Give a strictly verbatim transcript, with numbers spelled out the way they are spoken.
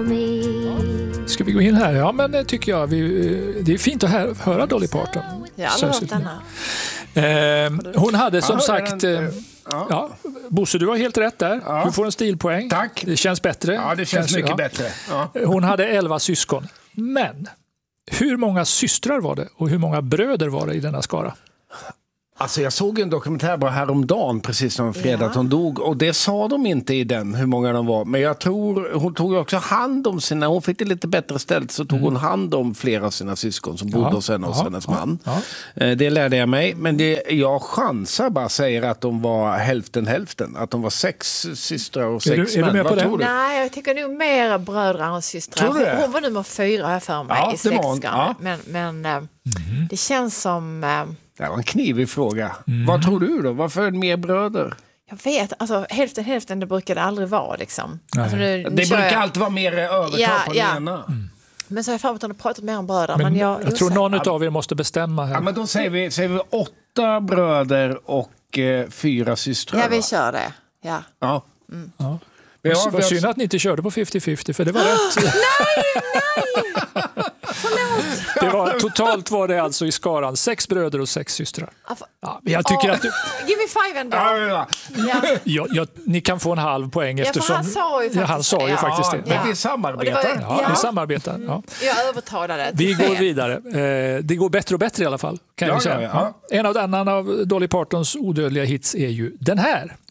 me. Ska vi gå in här? Ja, men det tycker jag. Vi, det är fint att här, höra Dolly Parton. Jag har aldrig hört denna. Eh, hon hade som Ja, sagt... den, Eh, ja. ja, Bosse, du har helt rätt där. Ja. Du får en stilpoäng. Tack. Det känns bättre. Ja, det känns Kanske, mycket ja. bättre. Ja. Hon hade elva syskon. Men hur många systrar var det och hur många bröder var det i denna skara? Alltså jag såg en dokumentär bara häromdagen, precis som fredag att hon dog. Och det sa de inte i den, hur många de var. Men jag tror, hon tog också hand om sina, hon fick det lite bättre ställt, så tog mm. hon hand om flera av sina syskon som bodde ja, hos henne och ja, hennes ja, man. ja. Det lärde jag mig. Men det, jag chansar bara säger att de var hälften hälften. Att de var sex systrar och sex är du, är män. du med på Vad det? tror du? Nej, jag tycker nog mer bröder än systrar. Tror du det? Hon, hon var nummer fyra här för mig Ja, i det var hon. släktskaran. Ja. Men, men mm. det känns som... Det var en knivig fråga. Mm. Vad tror du då? Varför är det mer bröder? Jag vet, alltså hälften hälften det brukar det aldrig vara liksom. Alltså, nu, nu Det brukar jag... alltid vara mer övertag Ja, på ja. den ena. Mm. Men så har jag fan att hon har pratat mer om bröder. Men Men jag, jag tror någon av er måste bestämma här. Ja, men då säger vi, säger vi åtta bröder och eh, fyra systrar. Ja, vi va? kör det. Ja. Ja. Mm. Ja. Vi har, Vad vi har... synd att ni inte körde på femtio femtio, för det var rätt. Nej, nej! Förlåt! Det var, totalt var det alltså i skaran sex bröder och sex systrar. Ja, men jag tycker oh, att du, give me five ändå. Ja, ja, Ja. ja, ja, ni kan få en halv poäng Ja, för eftersom han sa ju faktiskt, ja, han sa ju ja, faktiskt det. Men Ja. vi Och samarbetar. det var- Ja, Ja. vi samarbetar. Ja. Jag övertalade. Vi till går fel. vidare. Eh, det går bättre och bättre i alla fall, kan Ja, jag säga. ja, ja. En av annan av Dolly Partons odödliga hits är ju den här.